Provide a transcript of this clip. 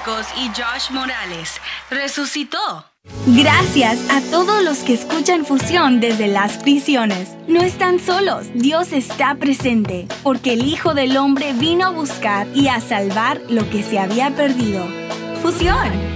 Marcos y Josh Morales. Resucitó. Gracias a todos los que escuchan Fusión desde las prisiones. No están solos, Dios está presente, porque el Hijo del Hombre vino a buscar y a salvar lo que se había perdido. Fusión.